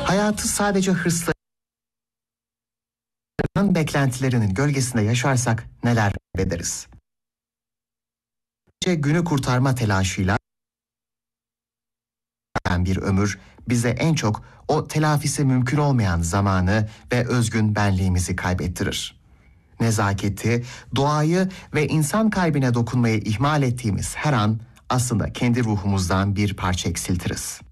Hayatı sadece hırsların beklentilerinin gölgesinde yaşarsak neler ederiz? Günü kurtarma telaşıyla bir ömür bize en çok o telafisi mümkün olmayan zamanı ve özgün benliğimizi kaybettirir. Nezaketi, doğayı ve insan kalbine dokunmayı ihmal ettiğimiz her an aslında kendi ruhumuzdan bir parça eksiltiriz.